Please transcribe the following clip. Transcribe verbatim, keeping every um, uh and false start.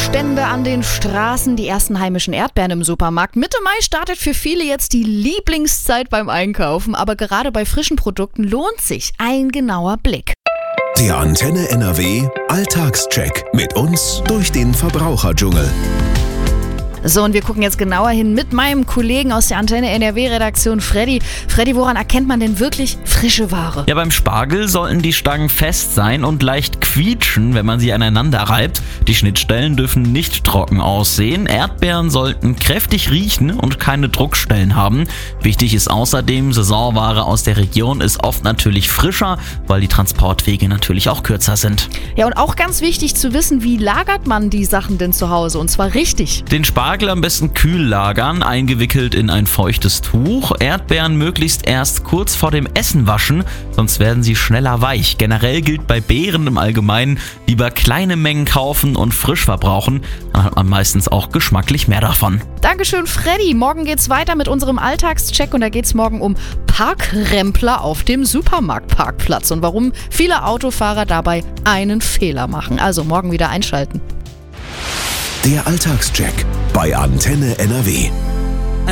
Stände an den Straßen, die ersten heimischen Erdbeeren im Supermarkt. Mitte Mai startet für viele jetzt die Lieblingszeit beim Einkaufen, aber gerade bei frischen Produkten lohnt sich ein genauer Blick. Der Antenne N R W Alltagscheck mit uns durch den Verbraucherdschungel. So, und wir gucken jetzt genauer hin mit meinem Kollegen aus der Antenne N R W-Redaktion, Freddy. Freddy, woran erkennt man denn wirklich frische Ware? Ja, beim Spargel sollten die Stangen fest sein und leicht quietschen, wenn man sie aneinander reibt. Die Schnittstellen dürfen nicht trocken aussehen. Erdbeeren sollten kräftig riechen und keine Druckstellen haben. Wichtig ist außerdem, Saisonware aus der Region ist oft natürlich frischer, weil die Transportwege natürlich auch kürzer sind. Ja, und auch ganz wichtig zu wissen, wie lagert man die Sachen denn zu Hause? Und zwar richtig. Den Spargel am besten kühl lagern, eingewickelt in ein feuchtes Tuch. Erdbeeren möglichst erst kurz vor dem Essen waschen, sonst werden sie schneller weich. Generell gilt bei Beeren im Allgemeinen, lieber kleine Mengen kaufen und frisch verbrauchen. Dann hat man meistens auch geschmacklich mehr davon. Dankeschön, Freddy. Morgen geht's weiter mit unserem Alltagscheck und da geht's morgen um Parkrempler auf dem Supermarktparkplatz und warum viele Autofahrer dabei einen Fehler machen. Also morgen wieder einschalten. Der Alltagscheck bei Antenne N R W.